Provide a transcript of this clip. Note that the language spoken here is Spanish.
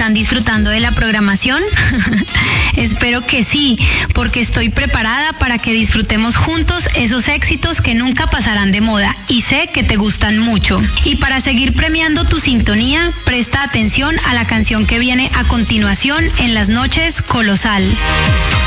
¿Están disfrutando de la programación? Espero que sí, porque estoy preparada para que disfrutemos juntos esos éxitos que nunca pasarán de moda y sé que te gustan mucho. Y para seguir premiando tu sintonía, presta atención a la canción que viene a continuación en las noches Colosal.